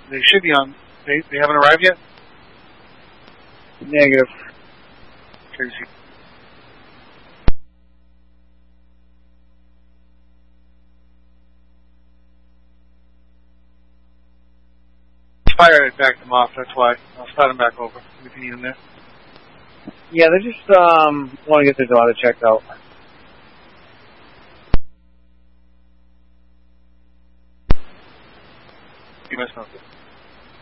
They should be on. They haven't arrived yet? Negative. Tracy. Fire, I backed them off, that's why. I'll start them back over. If you need them there. Yeah, they just want to get their daughter checked out. You must know this.